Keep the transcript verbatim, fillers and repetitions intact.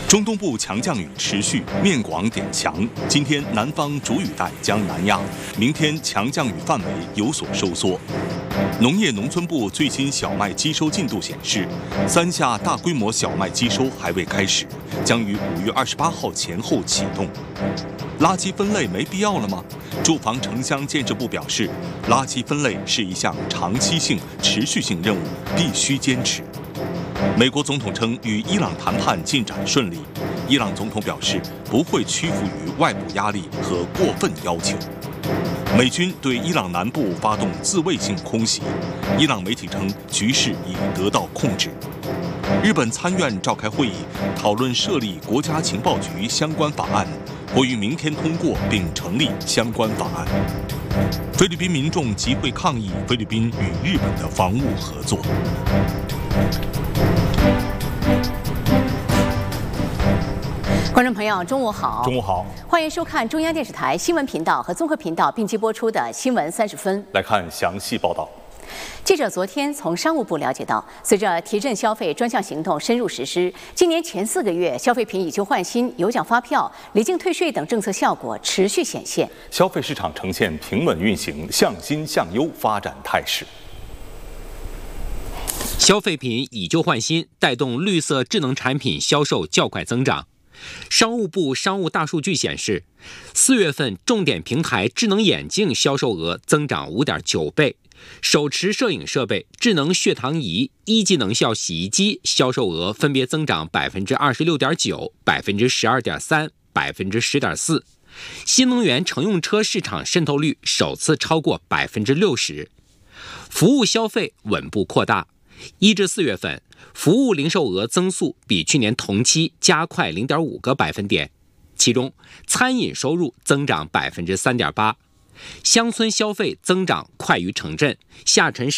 中东部强降雨持续，面广点强。今天南方主雨带将南压，明天强降雨范围有所收缩。农业农村部最新小麦机收进度显示，三下大规模小麦机收还未开始，将于五月二十八号前后启动。垃圾分类没必要了吗？住房城乡建设部表示，垃圾分类是一项长期性、持续性任务，必须坚持。美国总统称与伊朗谈判进展顺利，伊朗总统表示不会屈服于外部压力和过分要求。美军对伊朗南部发动自卫性空袭，伊朗媒体称局势已得到控制。日本参院召开会议，讨论设立国家情报局相关法案，或于明天通过并成立相关法案。菲律宾民众集会抗议菲律宾与日本的防务合作。 观众朋友，中午好！ 中午好， 欢迎收看中央电视台新闻频道和综合频道并机播出的《新闻三十分》。 来看详细报道。 记者昨天从商务部了解到，随着提振消费专项行动深入实施，今年前四个月消费品以旧换新、有奖发票、离境退税等政策效果持续显现， 消费市场呈现平稳运行、向新向优发展态势。 消费品以旧换新带动绿色智能产品销售较快增长。商务部商务大数据显示，四月份重点平台智能眼镜销售额增长 五点九倍，手持摄影设备、智能血糖仪、一级能效洗衣机销售额分别增长 百分之二十六点九、百分之十二点三、百分之十点四。新能源乘用车市场渗透率首次超过 百分之六十。服务消费稳步扩大，一至四月份服务零售额增速比去年同期加快 零点五个百分点，其中餐饮收入增长 百分之三点八，乡村消费增长快于城镇，下沉